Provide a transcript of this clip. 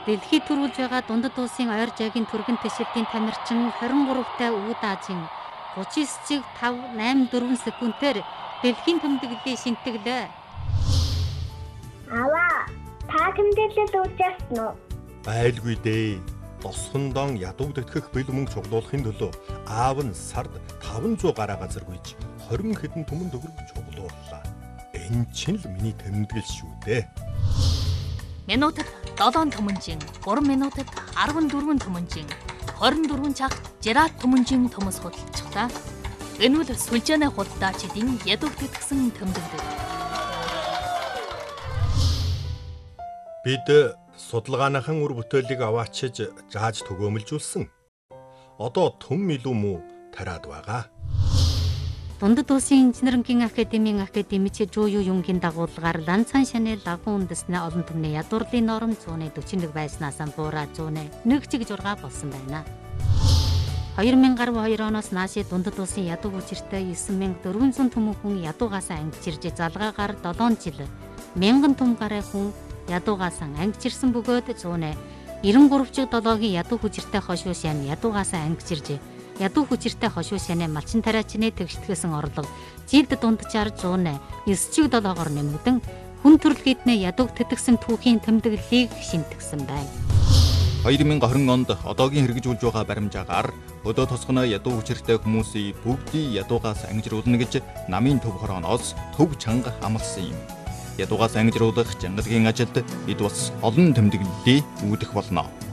Дэлхийд төрүүлж байгаа дундад улсын ойр жаагийн түргэн тэшилтийн тамирчин 23-тай Үүд Азийн 39.584 секундээр дэлхийн тэмдэглэлийг шинтгэлээ. Аваа, та тэмдэглэл үзсэн үү? Байлгүй дээ. Тосхондон ядуу тэтгэх бэлмэн цуглуулахын төлөө аав нь сард 500 гараа газар гүйж 20 хэдэн түмэн төгрөг цуглууллаа. Энэ чинь л миний тэмдэглэл шүү дээ. Минутад 7 төмөнжин, 3 минутад 14 төмөнжин, 24 цагт 60 төмөнжин төмөс худалдачихлаа. Энэ үл сүлжээний худалдаачдын ядуу тэтгэсэн тэмдэглэл. Бид судалгааныхан үр бүтээлийг аваачиж зааж төгөөмөлжүүлсэн. Одоо түм илүү мүү тариад байгаа. Дундад улсын инженерингийн академийн академич Жуу Юнгийн дагуулгаар Ланцан Шанел лагун үндэснээ олон түмний ядуурлын норм 141 байснаас буураа 101.6 болсон байна. 2012 оноос нааш дундад улсын ядуу хүчиртэй 9400 түмэн хүн ядуугаасаа ангижирж залгаагаар 7 жил 1000 түм гаруй хүн ядуугаасаа ангижирсан бөгөөд 193.7-гийн ядуу хүчиртэй хошуу шам ядуугаасаа ангижирж ядуу хүчиртэй хошуу шаны малчин тариачны тэгштгэсэн орлого жилд дунджаар 109.7-оор нэмэгдэн хүн төрөлхийдний ядууг тэтгэсэн түүхийн тэмдэглэлийг шинтгэсэн байна. 2020 онд одоогийн хэрэгжүүлж байгаа баримжаагаар өдөө тосгоно ядуу хүчиртэй хүмүүсийг бүгдийг ядуугаас ангижруулна гэж намын төв хорооноос төв чанга амласан юм. Ядуугаас ангижруулах жангалагын ажилд бид бас олон тэмдэглэлийг үүдэх болно.